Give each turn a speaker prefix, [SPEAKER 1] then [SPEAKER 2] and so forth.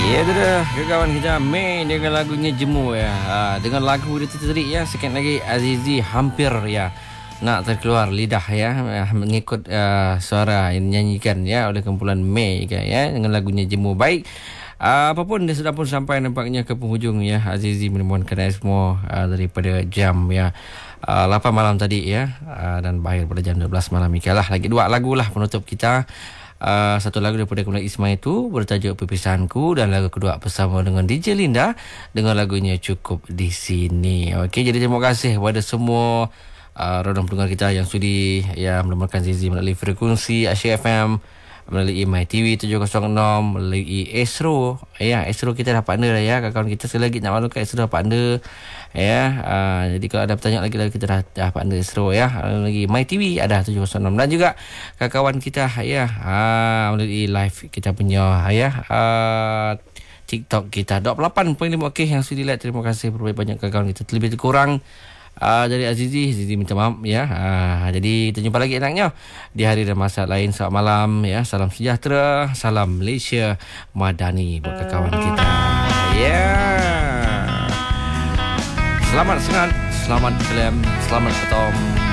[SPEAKER 1] Ya tu dah kawan kita Mei dengan lagunya Jemu ya. Dengan lagu dia terik ya. Sekali lagi Azizi hampir ya nak terkeluar lidah ya mengikut suara yang dinyanyikan ya oleh kumpulan Mei ya dengan lagunya Jemu. Baik. Apapun dia sudah pun sampai nampaknya ke penghujung ya. Azizi menemukan semua daripada jam ya 8 malam tadi ya dan berakhir pada jam 12 malam. Ikalah lagi dua lagu lah penutup kita. Satu lagu daripada Kumpulan Ismail itu bertajuk Perpisahanku, dan lagu kedua bersama dengan DJ Linda dengan lagunya Cukup di Sini. Okey, jadi terima kasih kepada semua rodang pendengar kita yang sudi ya mendengarkan Zizi melalui frekuensi Asyik FM, melalui MyTV 706, melalui Astro. Ya, Astro kita dah partner ya. Kawan-kawan kita sekali lagi nak maklumkan Astro dah partner ya. Jadi kalau ada bertanya lagi kita dah partner Astro ya. Lagi MyTV ada 706, dan juga kawan kita ya melalui live kita punya ya TikTok kita 28.5 okey yang sudi like. Terima kasih banyak kawan kita. Terlebih kurang dari Azizi minta maaf ya. Jadi kita jumpa lagi enaknya di hari dan masa lain. Selamat malam ya. Salam sejahtera, salam Malaysia Madani buat kawan kita. Ya. Selamat senang, selamat film, selamat petang.